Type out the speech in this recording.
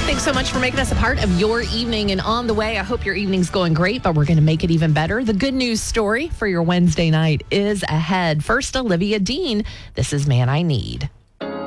Thanks so much for making us a part of your evening and on the way. I hope your evening's going great, but we're going to make it even better. The good news story for your Wednesday night is ahead. First, Olivia Dean. This is Man I Need.